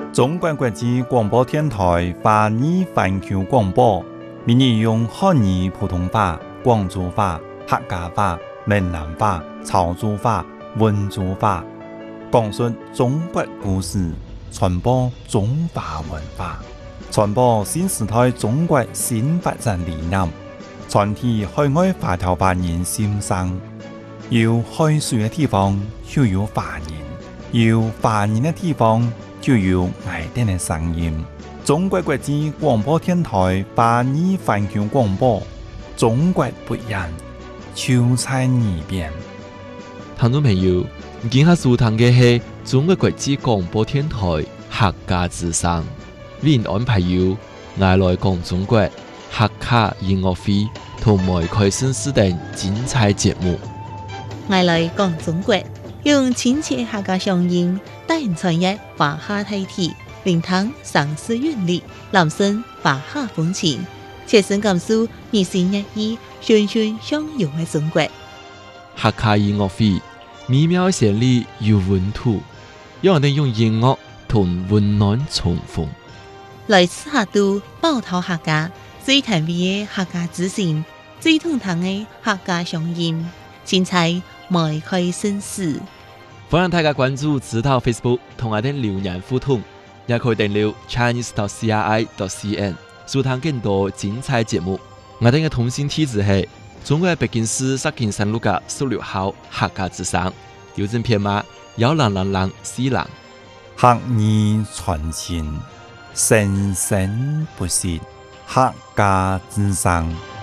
中国国际广播电台华语环球广播，每日用汉语普通话、广州话、客家话、闽南话、潮州话、温州话，讲述中国故事，传播中华文化，传播新时代中国新发展理念，传递海外华侨华人心声。有海水的地方就有华人，有华人的地方就有爱店的声音。中国国际广播电台华语环球广播，中国不一样，就在耳边。 听众朋友，今下收听的是中国国际广播电台客家之声，为您安排有爱来讲中国客家音乐会同埋开心事等精彩节目。 爱来讲中国，用亲切客家乡音，带人传阅华夏大体，聆听城市韵律，揽声华夏风情，切身感受日新月异、循循相融的中国。 客家音乐会美妙旋律有温度，让我哋用音乐同温暖重逢。 来自客都宝岛客家，最甜美的客家之声，最通透的客家乡音，精彩迈开新事。 欢迎大家关注指导 Facebook 同我哋留言互动，也可以登录 chinese.cri.cn 收聽更多精彩節目。我哋嘅通訊地址係中國北京市石景山路嘅16號客家之聲，郵政編碼10004 客語傳情，生生不息，客家之聲。